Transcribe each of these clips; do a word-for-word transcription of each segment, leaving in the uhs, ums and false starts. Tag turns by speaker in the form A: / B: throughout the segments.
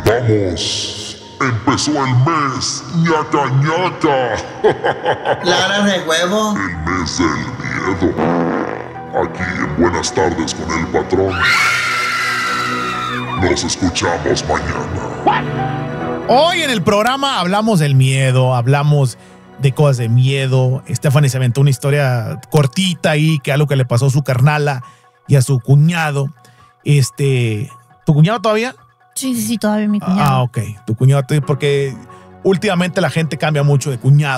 A: Vamos, empezó el mes, ñaca ñaca.
B: ¿Claras de huevo?
A: El mes del miedo. Aquí en Buenas Tardes con el Patrón. Nos escuchamos mañana.
C: Hoy en el programa hablamos del miedo, hablamos de cosas de miedo. Stephanie se aventó una historia cortita ahí, que algo que le pasó a su carnala y a su cuñado. Este, ¿tu cuñado todavía?
D: Sí, sí, sí, todavía mi cuñado.
C: Ah, ok. Tu cuñado, porque últimamente la gente cambia mucho de cuñado.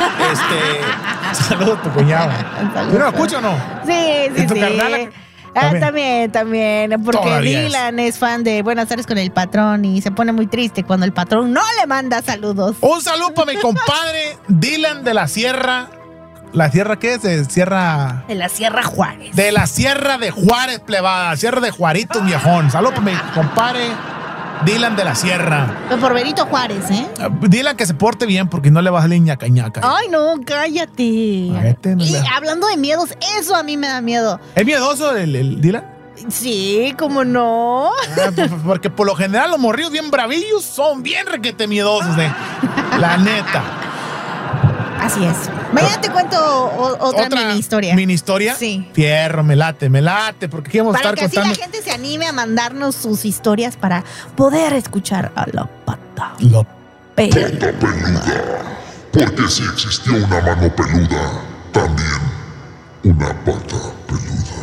C: este, saludos a tu cuñado. ¿Tú no lo escuchas o no?
D: Sí, sí,
C: ¿Y tu
D: sí.
C: carnala?
D: Ah,
C: También.
D: también, también, porque
C: Todavía
D: Dylan es. es fan de Buenas Tardes con el Patrón y se pone muy triste cuando el patrón no le manda saludos.
C: Un saludo para mi compadre Dylan de la Sierra. ¿La Sierra qué es? De Sierra...
D: De la Sierra Juárez.
C: De la Sierra de Juárez, plebada. Sierra de Juaritos, viejón. Saludos para mi compadre Dylan de la Sierra.
D: Pero por Benito Juárez, ¿eh?
C: Dylan que se porte bien porque no le vas a salir ñaca ñaca.
D: Ay, no, cállate.
C: Cállate, no
D: Y
C: le-
D: hablando de miedos, eso a mí me da miedo.
C: ¿Es miedoso el, el Dylan?
D: Sí, ¿cómo no?
C: Ah, pues, porque por lo general los morrillos bien bravillos son bien requete miedosos, de la neta.
D: Así es. Mañana te cuento o- otra, mini historia.
C: ¿Mini historia?
D: Sí.
C: Fierro, me late, me late, porque aquí vamos a
D: Para
C: estar
D: que así
C: contando.
D: la gente se anime a mandarnos sus historias para poder escuchar a la pata
C: Lo-
D: peluda.
A: Pata peluda. Porque si existió una mano peluda, también una pata peluda.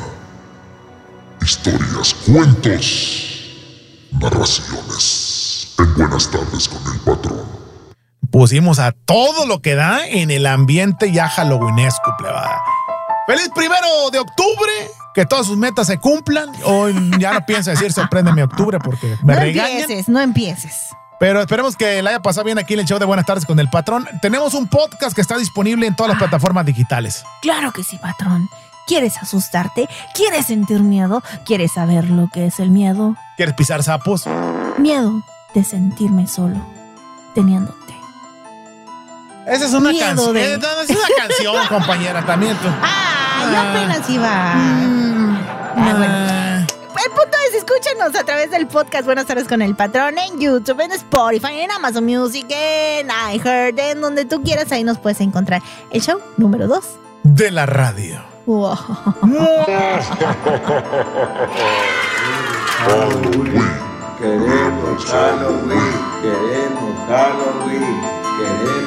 A: Historias, cuentos, narraciones. En Buenas Tardes con el Patrón.
C: Pusimos a todo lo que da en el ambiente ya halloweenesco, plebada. ¡Feliz primero de octubre! Que todas sus metas se cumplan. Hoy ya no pienso decir sorpréndeme octubre porque me
D: No
C: regañan.
D: empieces, no empieces.
C: Pero esperemos que la haya pasado bien aquí en el show de Buenas Tardes con el Patrón. Tenemos un podcast que está disponible en todas las plataformas digitales.
D: Claro que sí, patrón. ¿Quieres asustarte? ¿Quieres sentir miedo? ¿Quieres saber lo que es el miedo?
C: ¿Quieres pisar sapos?
D: Miedo de sentirme solo, teniéndote.
C: Esa es una
D: Miedo
C: canción.
D: de-
C: Eh, no, es una canción, compañera, también tú.
D: ¡Ah! Ya
C: Ah.
D: apenas iba.
C: Mm,
D: Ah, bueno.
C: ah.
D: El punto es, escúchenos a través del podcast Buenas Tardes con el Patrón en YouTube, en Spotify, en Amazon Music, en iHeart, en donde tú quieras, ahí nos puedes encontrar. El show número dos.
C: De la radio.
D: Wow.
A: Halloween.
B: Queremos Halloween, queremos Halloween, queremos